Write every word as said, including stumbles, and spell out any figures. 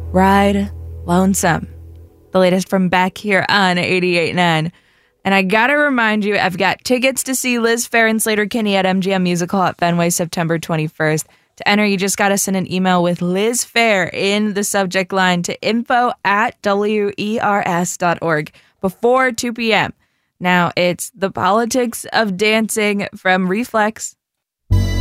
Ride Lonesome, the latest from Beck here on eighty-eight point nine. And I gotta remind you, I've got tickets to see Liz Phair and Sleater-Kinney at M G M Music Hall at Fenway September twenty-first. To enter, you just gotta send an email with Liz Phair in the subject line to info at W E R S dot org before two p.m. Now, it's The Politics of Dancing from Reflex